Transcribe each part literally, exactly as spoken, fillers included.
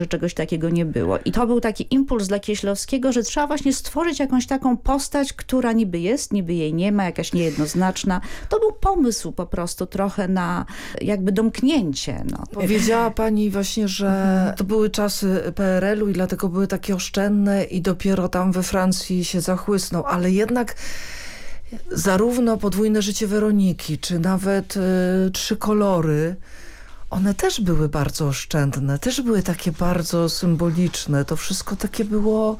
że czegoś takiego nie było. I to był taki impuls dla Kieślowskiego, że trzeba właśnie stworzyć jakąś taką postać, która niby jest, niby jej nie ma, jakaś niejednoznaczna. To był pomysł po prostu trochę na jakby domknięcie. No. Powiedziała pani właśnie, że to były czasy P R L u i dlatego były takie oszczędne i dopiero tam we Francji się zachłysnął, ale jednak zarówno Podwójne życie Weroniki, czy nawet y, Trzy kolory, one też były bardzo oszczędne, też były takie bardzo symboliczne. To wszystko takie było,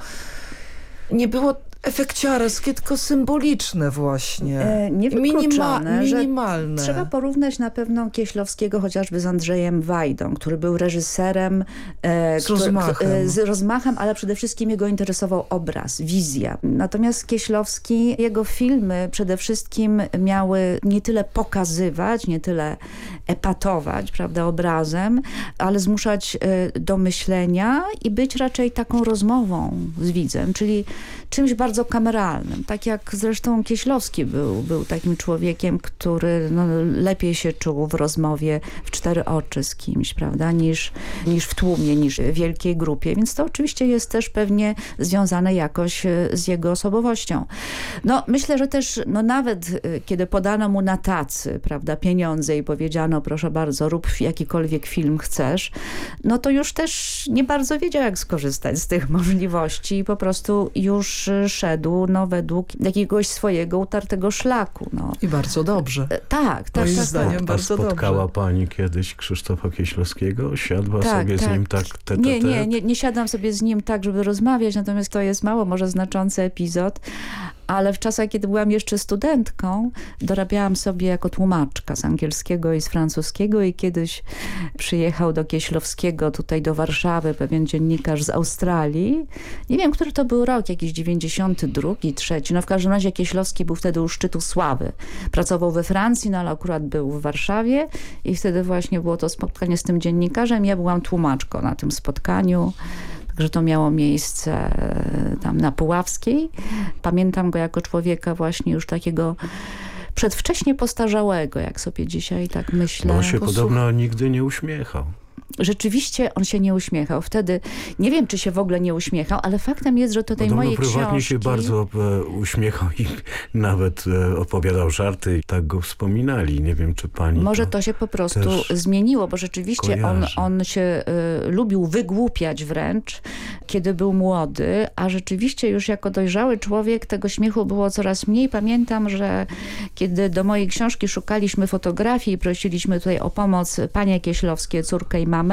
nie było efekciarskie, tylko symboliczne właśnie. E, Niewykluczone, Minima, minimalne. Trzeba porównać na pewno Kieślowskiego chociażby z Andrzejem Wajdą, który był reżyserem e, z, który, rozmachem. E, z rozmachem, ale przede wszystkim jego interesował obraz, wizja. Natomiast Kieślowski, jego filmy przede wszystkim miały nie tyle pokazywać, nie tyle epatować, prawda, obrazem, ale zmuszać e, do myślenia i być raczej taką rozmową z widzem, czyli czymś bardzo kameralnym. Tak jak zresztą Kieślowski był, był takim człowiekiem, który no, lepiej się czuł w rozmowie w cztery oczy z kimś, prawda, niż, niż w tłumie, niż w wielkiej grupie. Więc to oczywiście jest też pewnie związane jakoś z jego osobowością. No, myślę, że też no, nawet kiedy podano mu na tacy, prawda, pieniądze i powiedziano, proszę bardzo, rób jakikolwiek film chcesz, no to już też nie bardzo wiedział, jak skorzystać z tych możliwości i po prostu już szedł no, według jakiegoś swojego utartego szlaku. No. I bardzo dobrze. Tak, tak, Moim tak. zdaniem tak. bardzo dobrze. Spotkała pani kiedyś Krzysztofa Kieślowskiego? Siadła Tak, sobie tak. z nim tak te, te, Nie, te? nie, nie, nie siadam sobie z nim tak, żeby rozmawiać, natomiast to jest mało może znaczący epizod, ale w czasach, kiedy byłam jeszcze studentką, dorabiałam sobie jako tłumaczka z angielskiego i z francuskiego i kiedyś przyjechał do Kieślowskiego tutaj do Warszawy pewien dziennikarz z Australii. Nie wiem, który to był rok, jakiś dziewięćdziesiąty drugi, trzeci. No w każdym razie Kieślowski był wtedy u szczytu sławy. Pracował we Francji, no ale akurat był w Warszawie i wtedy właśnie było to spotkanie z tym dziennikarzem. Ja byłam tłumaczką na tym spotkaniu. Także to miało miejsce tam na Puławskiej. Pamiętam go jako człowieka właśnie już takiego przedwcześnie postarzałego, jak sobie dzisiaj tak myślę. Bo on się Posłuch... podobno nigdy nie uśmiechał. Rzeczywiście on się nie uśmiechał. Wtedy, nie wiem, czy się w ogóle nie uśmiechał, ale faktem jest, że tutaj Podobno moje prywatnie książki... się bardzo e, uśmiechał i nawet e, opowiadał żarty i tak go wspominali. Nie wiem, czy pani Może to, to się po prostu zmieniło, bo rzeczywiście on, on się y, lubił wygłupiać wręcz, kiedy był młody, a rzeczywiście już jako dojrzały człowiek tego śmiechu było coraz mniej. Pamiętam, że kiedy do mojej książki szukaliśmy fotografii i prosiliśmy tutaj o pomoc panie Kieślowskie, córkę i mamę,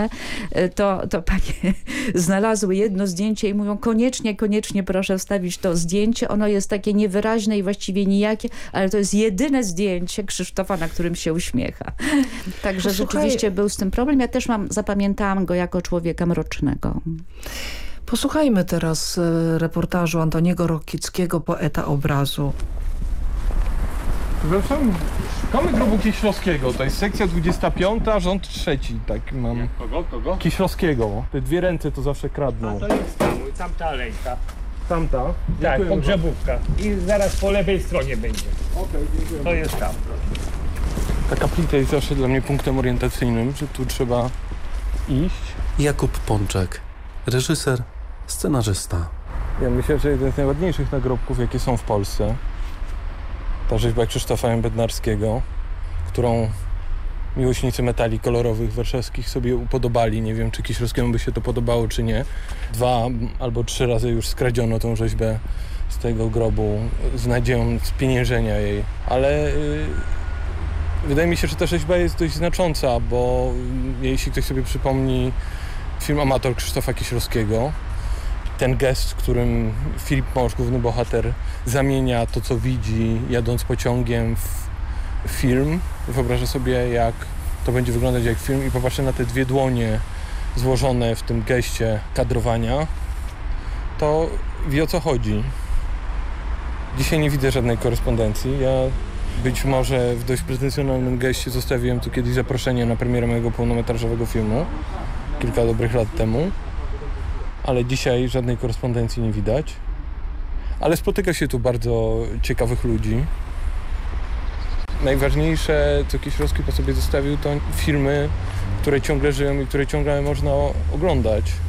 to, to panie znalazły jedno zdjęcie i mówią, koniecznie, koniecznie proszę wstawić to zdjęcie. Ono jest takie niewyraźne i właściwie nijakie, ale to jest jedyne zdjęcie Krzysztofa, na którym się uśmiecha. Także Posłuchaj... rzeczywiście był z tym problem. Ja też mam, zapamiętałam go jako człowieka mrocznego. Posłuchajmy teraz reportażu Antoniego Rokickiego, poeta obrazu. Przepraszam, szukamy grobu Kieślowskiego, to jest sekcja dwudziesta piąta, rząd trzeci, tak mam. Kogo, kogo? Kieślowskiego, te dwie ręce to zawsze kradną. A to jest tam, tamta alejka. Tamta? Tak, Dziękuję pogrzebówka. I zaraz po lewej stronie będzie. Okej, dziękuję. To jest tam. Ta kaplica jest zawsze dla mnie punktem orientacyjnym, że tu trzeba iść. Jakub Pączek, reżyser, scenarzysta. Ja myślę, że jeden z najładniejszych nagrobków, jakie są w Polsce. Ta rzeźba Krzysztofa M. Bednarskiego, którą miłośnicy metali kolorowych warszawskich sobie upodobali. Nie wiem, czy Kieślowskiemu by się to podobało, czy nie. Dwa albo trzy razy już skradziono tą rzeźbę z tego grobu z nadzieją spieniężenia jej. Ale yy, wydaje mi się, że ta rzeźba jest dość znacząca, bo yy, jeśli ktoś sobie przypomni film Amator Krzysztofa Kieślowskiego, ten gest, w którym Filip Mąż, główny bohater, zamienia to, co widzi jadąc pociągiem w film. Wyobraża sobie, jak to będzie wyglądać jak film i popatrzy na te dwie dłonie złożone w tym geście kadrowania, to wie, o co chodzi. Dzisiaj nie widzę żadnej korespondencji. Ja być może w dość pretensjonalnym geście zostawiłem tu kiedyś zaproszenie na premierę mojego pełnometrażowego filmu, kilka dobrych lat temu. Ale dzisiaj żadnej korespondencji nie widać. Ale spotyka się tu bardzo ciekawych ludzi. Najważniejsze, co Kieślowski po sobie zostawił, to filmy, które ciągle żyją i które ciągle można oglądać.